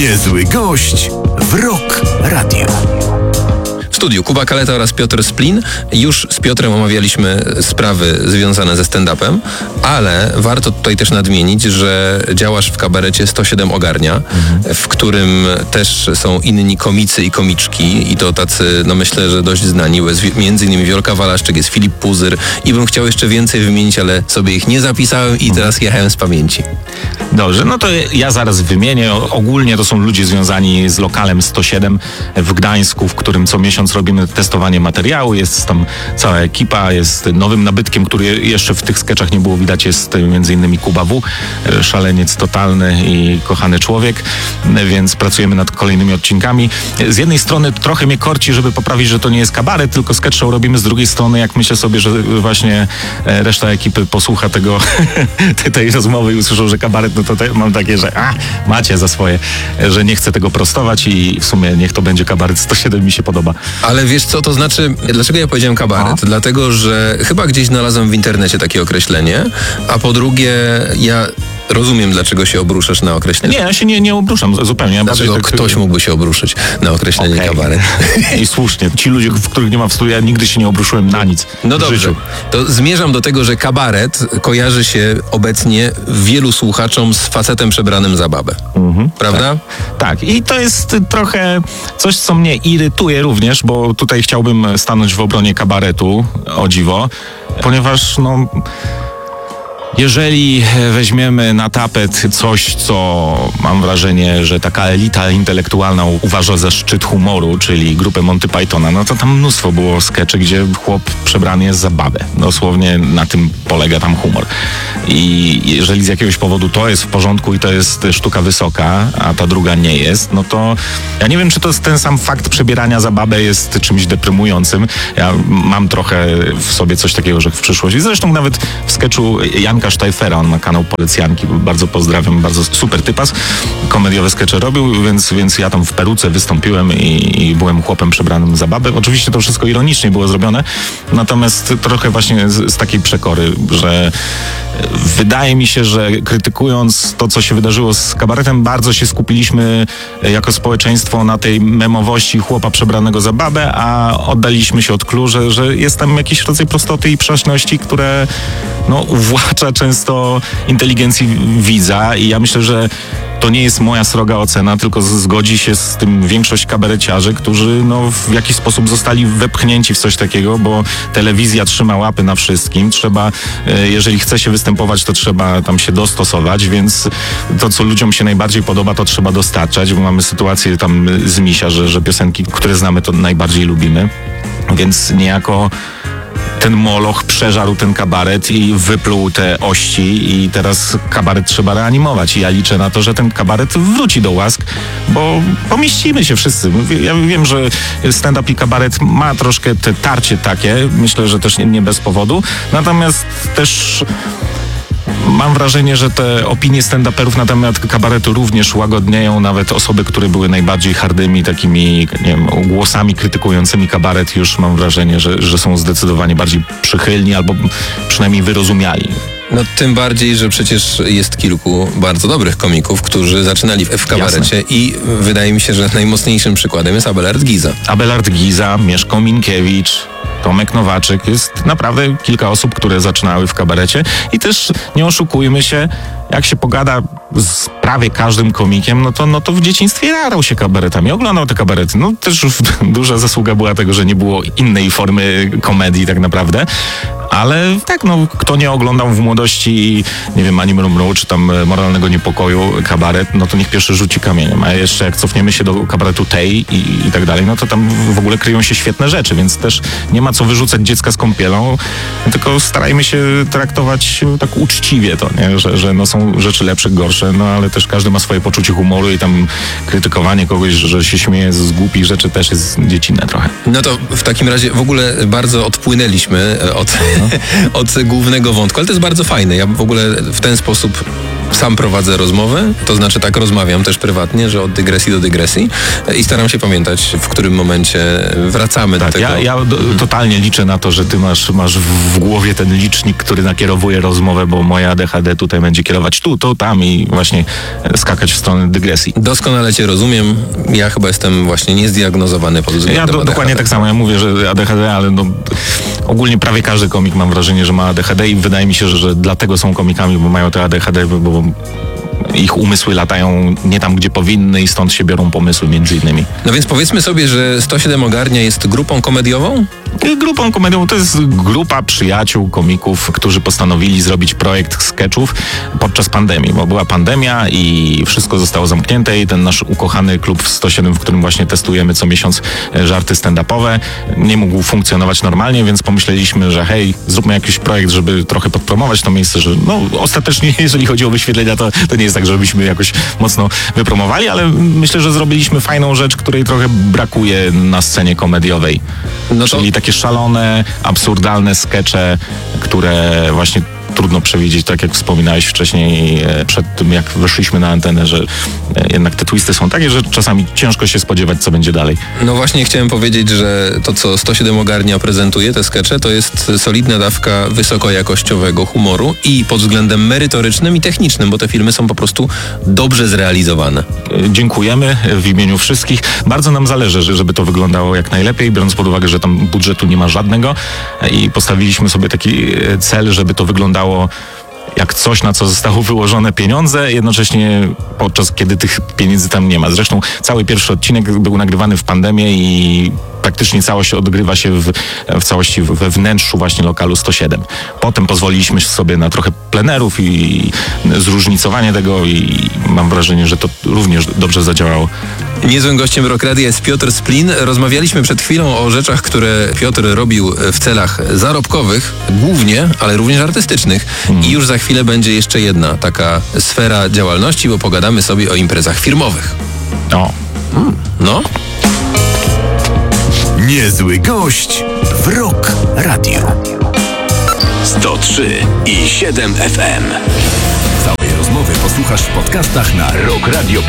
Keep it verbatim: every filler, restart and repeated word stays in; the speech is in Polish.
Niezły gość w Rock Radio. W studiu Kuba Kaleta oraz Piotr Splin. Już z Piotrem omawialiśmy sprawy związane ze stand-upem, ale warto tutaj też nadmienić, że działasz w kabarecie sto siedem Ogarnia, mhm. w którym też są inni komicy i komiczki i to tacy, no myślę, że dość znani. Jest między innymi Wiolka Walaszczyk, jest Filip Puzyr i bym chciał jeszcze więcej wymienić, ale sobie ich nie zapisałem i teraz jechałem z pamięci. Dobrze, no to ja zaraz wymienię. Ogólnie to są ludzie związani z lokalem sto siedem w Gdańsku, w którym co miesiąc robimy testowanie materiału. Jest tam cała ekipa, jest nowym nabytkiem, który jeszcze w tych skeczach nie było widać, jest między innymi Kuba W, szaleniec totalny i kochany człowiek, więc pracujemy nad kolejnymi odcinkami. Z jednej strony trochę mnie korci, żeby poprawić, że to nie jest kabaret, tylko sketch show robimy. Z drugiej strony, jak myślę sobie, że właśnie reszta ekipy posłucha tego tej rozmowy i usłyszą, że kabaret, no to te, mam takie, że a, macie za swoje, że nie chcę tego prostować i w sumie niech to będzie kabaret sto siedem, mi się podoba. Ale wiesz co, to znaczy, dlaczego ja powiedziałem kabaret? A? Dlatego, że chyba gdzieś znalazłem w internecie takie określenie, a po drugie, ja rozumiem, dlaczego się obruszasz na określenie. Nie, ja się nie, nie obruszam zupełnie. Dlaczego tak... ktoś mógłby się obruszyć na określenie okay. kabaret? I słusznie. Ci ludzie, w których nie ma w studiu, ja nigdy się nie obruszyłem na nic. No dobrze. Życiu. To zmierzam do tego, że kabaret kojarzy się obecnie wielu słuchaczom z facetem przebranym za babę. Mhm, prawda? Tak. tak. I to jest trochę coś, co mnie irytuje również, bo tutaj chciałbym stanąć w obronie kabaretu, o dziwo, ponieważ no... Jeżeli weźmiemy na tapet coś, co mam wrażenie, że taka elita intelektualna uważa za szczyt humoru, czyli grupę Monty Pythona, no to tam mnóstwo było skeczy, gdzie chłop przebrany jest za babę. Dosłownie na tym polega tam humor. I jeżeli z jakiegoś powodu to jest w porządku i to jest sztuka wysoka, a ta druga nie jest, no to ja nie wiem, czy to jest ten sam fakt przebierania za babę jest czymś deprymującym. Ja mam trochę w sobie coś takiego, że w przyszłości, zresztą nawet w sketchu Jan Sztajfera, on ma kanał Polecjanki, bardzo pozdrawiam, bardzo super typas, komediowe skecze robił, więc, więc ja tam w peruce wystąpiłem i, i byłem chłopem przebranym za babę. Oczywiście to wszystko ironicznie było zrobione, natomiast trochę właśnie z, z takiej przekory, że wydaje mi się, że krytykując to, co się wydarzyło z kabaretem, bardzo się skupiliśmy jako społeczeństwo na tej memowości chłopa przebranego za babę, a oddaliśmy się od clou, że, że jest tam jakiś rodzaj prostoty i przaśności, które no, uwłacza często inteligencji widza i ja myślę, że to nie jest moja sroga ocena, tylko zgodzi się z tym większość kabareciarzy, którzy no, w jakiś sposób zostali wepchnięci w coś takiego, bo telewizja trzyma łapy na wszystkim. Trzeba, jeżeli chce się występować, to trzeba tam się dostosować, więc to, co ludziom się najbardziej podoba, to trzeba dostarczać, bo mamy sytuację tam z Misia, że, że piosenki, które znamy, to najbardziej lubimy. Więc niejako ten moloch przeżarł ten kabaret i wypluł te ości i teraz kabaret trzeba reanimować. I ja liczę na to, że ten kabaret wróci do łask, bo pomieścimy się wszyscy. Ja wiem, że stand-up i kabaret ma troszkę te tarcie takie, myślę, że też nie, nie bez powodu, natomiast też mam wrażenie, że te opinie stand-uperów na temat kabaretu również łagodnieją. Nawet osoby, które były najbardziej hardymi, takimi nie wiem, głosami krytykującymi kabaret, już mam wrażenie, że, że są zdecydowanie bardziej przychylni albo przynajmniej wyrozumiali. No tym bardziej, że przecież jest kilku bardzo dobrych komików, którzy zaczynali w, w kabarecie. Jasne. I wydaje mi się, że najmocniejszym przykładem jest Abelard Giza. Abelard Giza, Mieszko Minkiewicz, Tomek Nowaczyk. Jest naprawdę kilka osób, które zaczynały w kabarecie i też nie oszukujmy się, jak się pogada z prawie każdym komikiem, no to, no to w dzieciństwie jarał się kabaretami, oglądał te kabarety. No też duża zasługa była tego, że nie było innej formy komedii tak naprawdę. Ale tak, no, kto nie oglądał w młodości, nie wiem, Ani Mrumru, czy tam Moralnego Niepokoju, kabaret, no to niech pierwszy rzuci kamieniem. A jeszcze jak cofniemy się do kabaretu Tej i, i tak dalej, no to tam w ogóle kryją się świetne rzeczy, więc też nie ma co wyrzucać dziecka z kąpielą, tylko starajmy się traktować tak uczciwie to, nie? Że, że no są rzeczy lepsze, gorsze, no ale też każdy ma swoje poczucie humoru i tam krytykowanie kogoś, że się śmieje z głupich rzeczy też jest dziecinne trochę. No to w takim razie w ogóle bardzo odpłynęliśmy od, no. od głównego wątku, ale to jest bardzo fajne. Ja w ogóle w ten sposób sam prowadzę rozmowy, to znaczy tak rozmawiam też prywatnie, że od dygresji do dygresji i staram się pamiętać, w którym momencie wracamy Tak, do tego. ja, ja do, totalnie liczę na to, że ty masz, masz w głowie ten licznik, który nakierowuje rozmowę, bo moja A D H D tutaj będzie kierować tu, to, tam i właśnie skakać w stronę dygresji. Doskonale cię rozumiem. Ja chyba jestem właśnie niezdiagnozowany pod względem Ja do, A D H D. dokładnie tak samo. Ja mówię, że A D H D, ale no, ogólnie prawie każdy komik mam wrażenie, że ma A D H D i wydaje mi się, że, że dlatego są komikami, bo mają to A D H D, bo ich umysły latają nie tam, gdzie powinny i stąd się biorą pomysły między innymi. No więc powiedzmy sobie, że sto siedem Ogarnia jest grupą komediową? Grupą komediową to jest grupa przyjaciół, komików, którzy postanowili zrobić projekt sketchów podczas pandemii, bo była pandemia i wszystko zostało zamknięte i ten nasz ukochany klub sto siedem, w którym właśnie testujemy co miesiąc żarty stand-upowe, nie mógł funkcjonować normalnie, więc pomyśleliśmy, że hej, zróbmy jakiś projekt, żeby trochę podpromować to miejsce, że no ostatecznie, jeżeli chodzi o wyświetlenia, to, to nie jest tak, żebyśmy jakoś mocno wypromowali, ale myślę, że zrobiliśmy fajną rzecz, której trochę brakuje na scenie komediowej. No to... Czyli takie szalone, absurdalne skecze, które właśnie trudno przewidzieć, tak jak wspominałeś wcześniej przed tym, jak weszliśmy na antenę, że jednak te twisty są takie, że czasami ciężko się spodziewać, co będzie dalej. No właśnie chciałem powiedzieć, że to, co sto siedem Ogarnia prezentuje, te skecze, to jest solidna dawka wysokojakościowego humoru i pod względem merytorycznym i technicznym, bo te filmy są po prostu dobrze zrealizowane. Dziękujemy w imieniu wszystkich. Bardzo nam zależy, żeby to wyglądało jak najlepiej, biorąc pod uwagę, że tam budżetu nie ma żadnego i postawiliśmy sobie taki cel, żeby to wyglądało jak coś, na co zostało wyłożone pieniądze, jednocześnie podczas kiedy tych pieniędzy tam nie ma. Zresztą cały pierwszy odcinek był nagrywany w pandemię i praktycznie całość odgrywa się w, w całości we wnętrzu właśnie lokalu sto siedem. Potem pozwoliliśmy sobie na trochę plenerów i zróżnicowanie tego i mam wrażenie, że to również dobrze zadziałało. Niezłym gościem Rock Radia jest Piotr Splin. Rozmawialiśmy przed chwilą o rzeczach, które Piotr robił w celach zarobkowych, głównie, ale również artystycznych. Mm. I już za chwilę będzie jeszcze jedna taka sfera działalności, bo pogadamy sobie o imprezach firmowych. O. Mm. No. Niezły gość w Rock Radio. sto trzy i siedem F M. Całej rozmowy posłuchasz w podcastach na rock radio kropka